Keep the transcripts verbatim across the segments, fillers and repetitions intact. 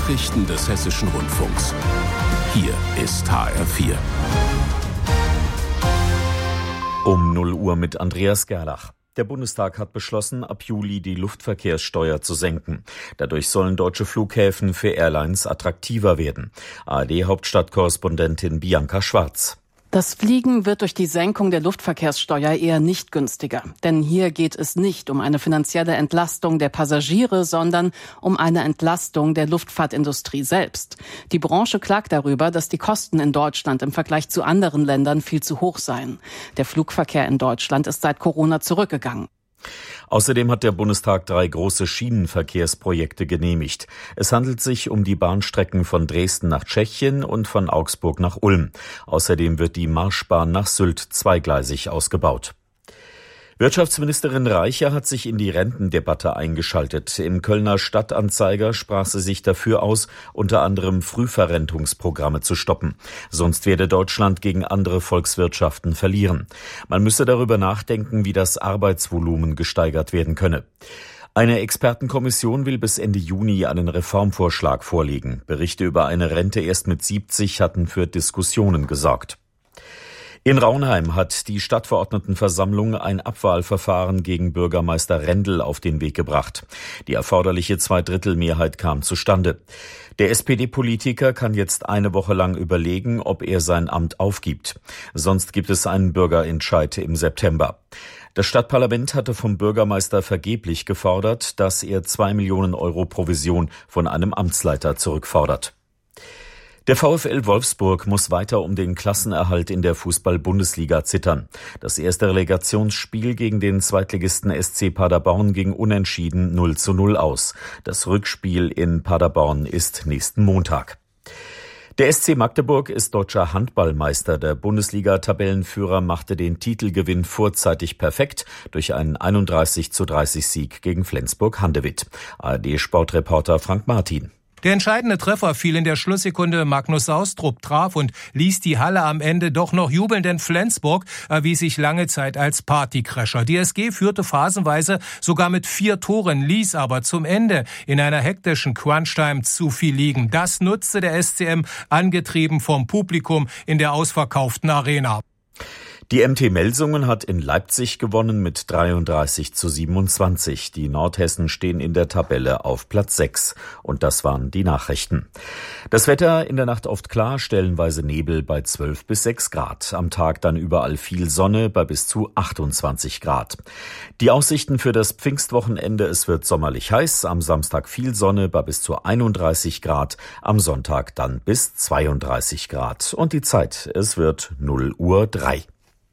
Nachrichten des Hessischen Rundfunks. Hier ist H R vier. Um null Uhr mit Andreas Gerlach. Der Bundestag hat beschlossen, ab Juli die Luftverkehrssteuer zu senken. Dadurch sollen deutsche Flughäfen für Airlines attraktiver werden. A R D-Hauptstadtkorrespondentin Bianca Schwarz. Das Fliegen wird durch die Senkung der Luftverkehrssteuer eher nicht günstiger. Denn hier geht es nicht um eine finanzielle Entlastung der Passagiere, sondern um eine Entlastung der Luftfahrtindustrie selbst. Die Branche klagt darüber, dass die Kosten in Deutschland im Vergleich zu anderen Ländern viel zu hoch seien. Der Flugverkehr in Deutschland ist seit Corona zurückgegangen. Außerdem hat der Bundestag drei große Schienenverkehrsprojekte genehmigt. Es handelt sich um die Bahnstrecken von Dresden nach Tschechien und von Augsburg nach Ulm. Außerdem wird die Marschbahn nach Sylt zweigleisig ausgebaut. Wirtschaftsministerin Reiche hat sich in die Rentendebatte eingeschaltet. Im Kölner Stadtanzeiger sprach sie sich dafür aus, unter anderem Frühverrentungsprogramme zu stoppen. Sonst werde Deutschland gegen andere Volkswirtschaften verlieren. Man müsse darüber nachdenken, wie das Arbeitsvolumen gesteigert werden könne. Eine Expertenkommission will bis Ende Juni einen Reformvorschlag vorlegen. Berichte über eine Rente erst mit siebzig hatten für Diskussionen gesorgt. In Raunheim hat die Stadtverordnetenversammlung ein Abwahlverfahren gegen Bürgermeister Rendel auf den Weg gebracht. Die erforderliche Zweidrittelmehrheit kam zustande. Der S P D-Politiker kann jetzt eine Woche lang überlegen, ob er sein Amt aufgibt. Sonst gibt es einen Bürgerentscheid im September. Das Stadtparlament hatte vom Bürgermeister vergeblich gefordert, dass er zwei Millionen Euro Provision von einem Amtsleiter zurückfordert. Der VfL Wolfsburg muss weiter um den Klassenerhalt in der Fußball-Bundesliga zittern. Das erste Relegationsspiel gegen den Zweitligisten S C Paderborn ging unentschieden null zu null aus. Das Rückspiel in Paderborn ist nächsten Montag. Der S C Magdeburg ist deutscher Handballmeister. Der Bundesliga-Tabellenführer machte den Titelgewinn vorzeitig perfekt durch einen einunddreißig zu dreißig Sieg gegen Flensburg-Handewitt. A R D-Sportreporter Frank Martin. Der entscheidende Treffer fiel in der Schlusssekunde. Magnus Saustrup traf und ließ die Halle am Ende doch noch jubeln, denn Flensburg erwies sich lange Zeit als Partycrasher. Die S G führte phasenweise sogar mit vier Toren, ließ aber zum Ende in einer hektischen Crunchtime zu viel liegen. Das nutzte der S C M, angetrieben vom Publikum in der ausverkauften Arena. Die M T Melsungen hat in Leipzig gewonnen mit dreiunddreißig zu siebenundzwanzig. Die Nordhessen stehen in der Tabelle auf Platz sechs. Und das waren die Nachrichten. Das Wetter in der Nacht oft klar, stellenweise Nebel bei zwölf bis sechs Grad. Am Tag dann überall viel Sonne bei bis zu achtundzwanzig Grad. Die Aussichten für das Pfingstwochenende: Es wird sommerlich heiß. Am Samstag viel Sonne bei bis zu einunddreißig Grad. Am Sonntag dann bis zweiunddreißig Grad. Und die Zeit: Es wird null Uhr drei.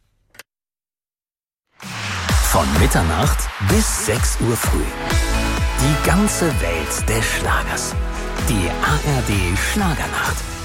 Von Mitternacht bis sechs Uhr früh. Die ganze Welt des Schlagers. Die A R D Schlagernacht.